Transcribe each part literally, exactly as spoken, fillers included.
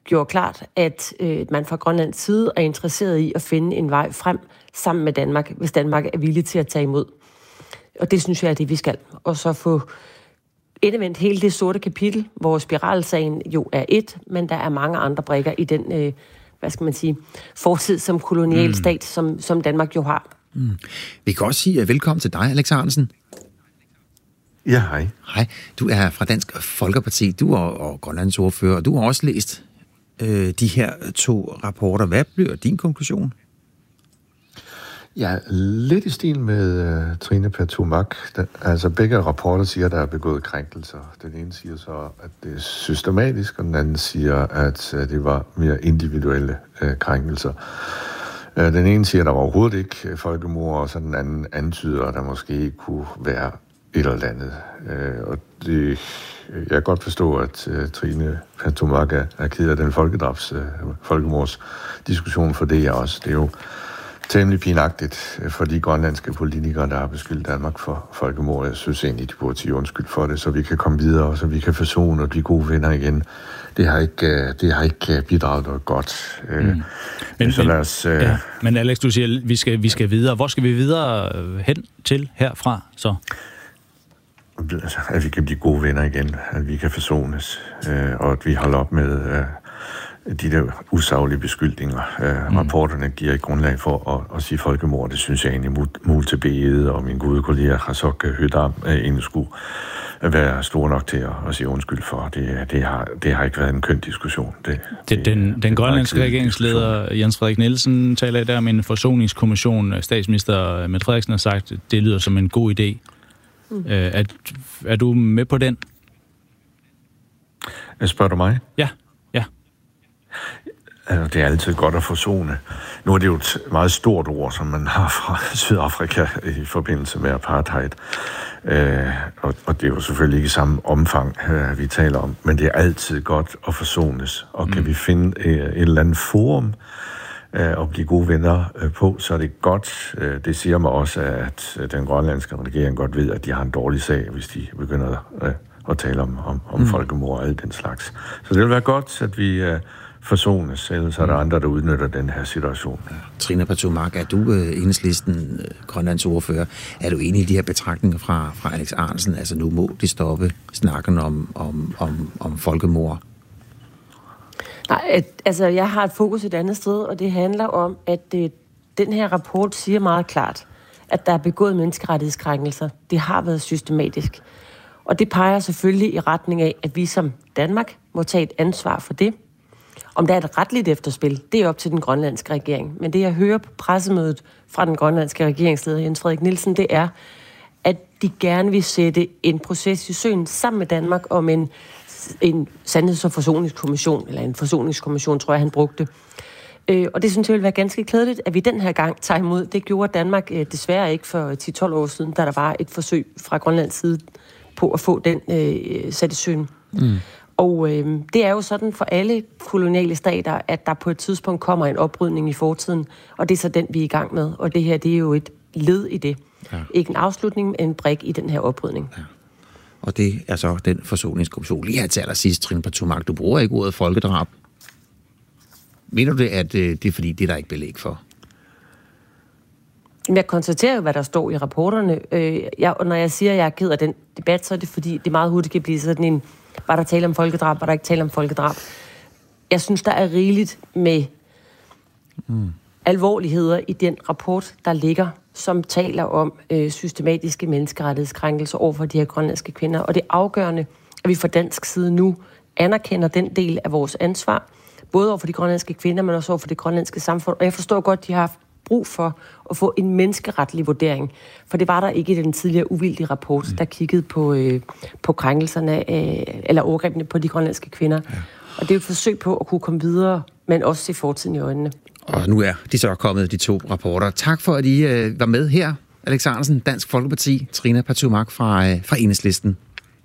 gjorde klart, at øh, man fra Grønlands side er interesseret i at finde en vej frem sammen med Danmark, hvis Danmark er villig til at tage imod. Og det synes jeg er det, vi skal. Og så få endevendt hele det sorte kapitel, hvor spiralsagen jo er et, men der er mange andre brikker i den, øh, hvad skal man sige, fortid som kolonial stat, mm. som, som Danmark jo har. Mm. Vi kan også sige velkommen til dig, Alex Ahrendtsen. Ja, hej. Hej. Du er fra Dansk Folkeparti, du er og Grønlands ordfører, og du har også læst øh, de her to rapporter. Hvad bliver din konklusion? Ja, lidt i stil med uh, Trine Pertou Mach. Altså begge rapporter siger, at der er begået krænkelser. Den ene siger så, at det er systematisk, og den anden siger, at uh, det var mere individuelle uh, krænkelser. Uh, den ene siger, at der var overhovedet ikke folkemord, og så den anden antyder, at der måske kunne være et eller andet. Uh, og det, jeg kan godt forstå, at uh, Trine Pertou Mach er, er ked af den folkedrabs, uh, folkemordsdiskussion, for det er også. Det er jo temmelig pinagtigt for de grønlandske politikere, der har beskyldt Danmark for folkemord. Jeg synes egentlig, de burde sige undskyld for det, så vi kan komme videre, og så vi kan forsone og blive gode venner igen. Det har ikke, det har ikke bidraget noget godt. Mm. Men, så lad os, men, ja. men Alex, du siger, at vi skal, vi skal videre. Hvor skal vi videre hen til herfra så? At vi kan blive gode venner igen, at vi kan forsones, og at vi holder op med de der usaglige beskyldninger. Uh, mm. Rapporterne giver ikke grundlag for at, at sige folkemord. Det synes jeg egentlig, Multebede og min gode kollega Khashog Hødam egentlig skulle være store nok til at, at sige undskyld for. Det, det, har, det har ikke været en køn diskussion. Det, det, den den det grønlandske regeringsleder Jens Frederik Nielsen taler der om en forsoningskommission. Statsminister Mette Frederiksen har sagt, at det lyder som en god idé. Mm. Uh, er, er du med på den? Spørger du mig? Ja. Altså, det er altid godt at forsone. Nu er det jo et meget stort ord, som man har fra Sydafrika i forbindelse med apartheid. Øh, og, og det er jo selvfølgelig ikke i samme omfang, øh, vi taler om. Men det er altid godt at forsones. Og kan mm. vi finde øh, et eller andet forum øh, og blive gode venner øh, på, så er det godt. Øh, det siger mig også, at den grønlandske regering godt ved, at de har en dårlig sag, hvis de begynder øh, at tale om, om, om mm. folkemord og alt den slags. Så det vil være godt, at vi Øh, forsones, ellers er der andre, der udnytter den her situation. Ja. Trine Pertou Mach, er du uh, Enhedslisten, uh, Grønlands ordfører, er du enig i de her betragtninger fra, fra Alex Ahrendtsen? Altså nu må de stoppe snakken om, om, om, om folkemord? Nej, altså jeg har et fokus et andet sted, og det handler om, at det, den her rapport siger meget klart, at der er begået menneskerettighedskrænkelser. Det har været systematisk. Og det peger selvfølgelig i retning af, at vi som Danmark må tage et ansvar for det. Om der er et retligt efterspil, det er op til den grønlandske regering. Men det, jeg hører på pressemødet fra den grønlandske regeringsleder Jens Frederik Nielsen, det er, at de gerne vil sætte en proces i søen sammen med Danmark om en, en sandheds- og forsoningskommission, eller en forsoningskommission, tror jeg, han brugte. Øh, og det synes jeg vil være ganske klædeligt, at vi den her gang tager imod. Det gjorde Danmark øh, desværre ikke for ti til tolv år siden, da der var et forsøg fra Grønlands side på at få den øh, sat i søen. Mm. Og øh, det er jo sådan for alle koloniale stater, at der på et tidspunkt kommer en oprydning i fortiden, og det er så den, vi er i gang med. Og det her, det er jo et led i det. Ja. Ikke en afslutning, men en brik i den her oprydning. Ja. Og det er så den forsoningskommission. Lige her til allersidst, Trine Pertou Mach, du bruger ikke ordet folkedrab. Mener du det, at det er fordi, det er der ikke belæg for? Jeg konstaterer jo, hvad der står i rapporterne. Jeg, og når jeg siger, at jeg er ked af den debat, så er det fordi, det meget hurtigt kan blive sådan en, var der tale om folkedrab, var der ikke tale om folkedrab. Jeg synes, der er rigeligt med mm. alvorligheder i den rapport, der ligger, som taler om øh, systematiske menneskerettighedskrænkelser over for de her grønlandske kvinder. Og det er afgørende, at vi fra dansk side nu anerkender den del af vores ansvar, både over for de grønlandske kvinder, men også over for det grønlandske samfund. Og jeg forstår godt, de har haft brug for at få en menneskeretlig vurdering. For det var der ikke i den tidligere uvildige rapport, der kiggede på, øh, på krænkelserne, øh, eller overgrebene på de grønlandske kvinder. Ja. Og det er et forsøg på at kunne komme videre, men også se fortiden i øjnene. Og nu er de så kommet, de to rapporter. Tak for, at I øh, var med her. Alex Ahrendtsen, Dansk Folkeparti, Trine Pertou Mach fra, øh, fra Enhedslisten.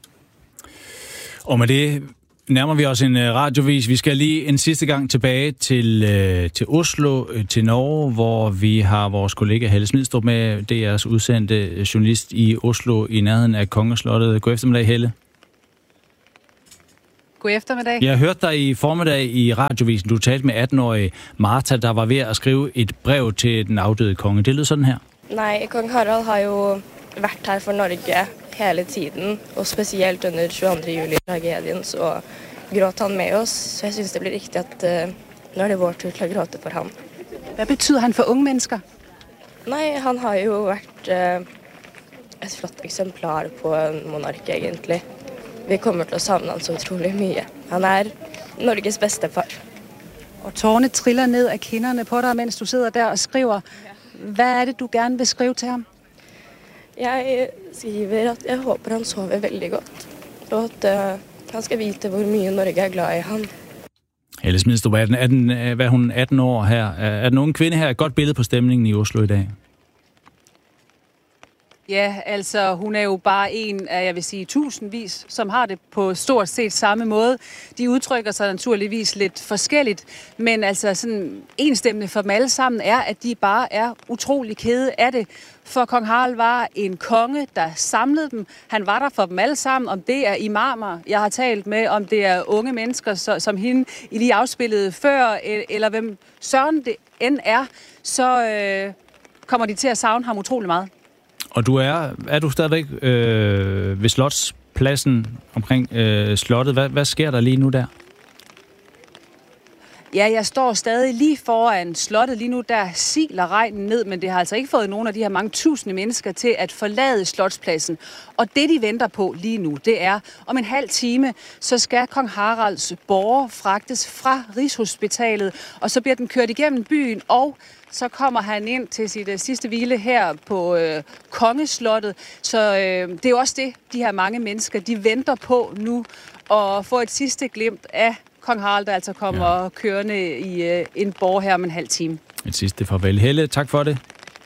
Og med det nærmer vi os en radiovis. Vi skal lige en sidste gang tilbage til, øh, til Oslo, øh, til Norge, hvor vi har vores kollega Helle Smidstrup med, D R's udsendte journalist i Oslo i nærheden af Kongeslottet. God eftermiddag, Helle. God eftermiddag. Jeg hørte dig i formiddag i radiovisen. Du talte med atten-årige Martha, der var ved at skrive et brev til den afdøde konge. Det lød sådan her. Nej, kong Harald har jo vært her for Norge hele tiden, og specielt under tjueandre juli-tragedien, så gråt han med oss. Så jeg synes det blir riktig at uh, nå er det vår tur til at gråte for ham. Hvad betyder han for unge mennesker? Nej, han har jo vært uh, et flott eksemplar på en monark egentlig. Vi kommer til at savne han så utrolig mye. Han er Norges bedste far. Og tårerne triller ned af kinderne på dig, mens du sidder der og skriver. Hvad er det, du gerne vil skrive til ham? Jeg skriver, at jeg håber, han sover veldig godt. Og at uh, han skal vite, hvor mye Norge er glad i ham. Helle Smidstrup, er, den, er, den, er hun atten år her? Er den unge kvinde her et godt billede på stemningen i Oslo i dag? Ja, altså hun er jo bare en af, jeg vil sige, tusindvis, som har det på stort set samme måde. De udtrykker sig naturligvis lidt forskelligt, men altså sådan enstemmende for dem alle sammen er, at de bare er utrolig kede af det. For kong Harald var en konge, der samlede dem. Han var der for dem alle sammen, om det er imamer, jeg har talt med, om det er unge mennesker, så, som hende I lige afspillede før, eller hvem søren det end er, så øh, kommer de til at savne ham utrolig meget. Og du er, er du stadigvæk øh, ved Slotspladsen omkring øh, slottet? Hvad, hvad sker der lige nu der? Ja, jeg står stadig lige foran slottet. Lige nu der siler regnen ned, men det har altså ikke fået nogen af de her mange tusinde mennesker til at forlade Slotspladsen. Og det, de venter på lige nu, det er, om en halv time, så skal kong Haralds borger fragtes fra Rigshospitalet, og så bliver den kørt igennem byen, og så kommer han ind til sit uh, sidste hvile her på øh, Kongeslottet. Så øh, det er jo også det, de her mange mennesker, de venter på nu, at få et sidste glimt af kong Harald, der altså kommer ja. kørende i øh, en borg her om en halv time. Et sidste farvel. Helle, tak for det.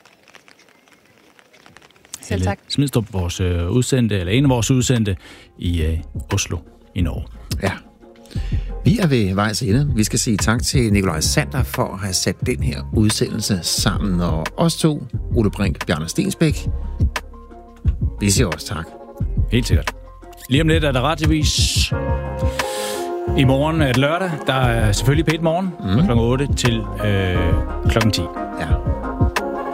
Selv tak. Helle Smidstrup, vores øh, udsendte, eller en af vores udsendte i øh, Oslo i Norge. Ja. Vi er ved vejs ende. Vi skal sige tak til Nikolaj Sander for at have sat den her udsendelse sammen. Og os to, Ole Brink, Bjarne Stensbæk, vi siger også tak. Helt sikkert. Lige om lidt er der radiovis. I morgen er det lørdag. Der er selvfølgelig P et Morgen mm. fra klokken otte til øh, klokken ti. Ja.